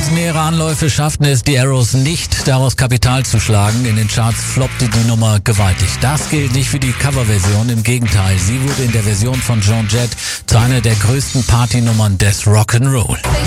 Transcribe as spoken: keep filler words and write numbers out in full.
Trotz mehrerer Anläufe schafften es die Arrows nicht, daraus Kapital zu schlagen. In den Charts floppte die Nummer gewaltig. Das gilt nicht für die Coverversion, im Gegenteil. Sie wurde in der Version von Joan Jett zu einer der größten Partynummern des Rock'n'Roll.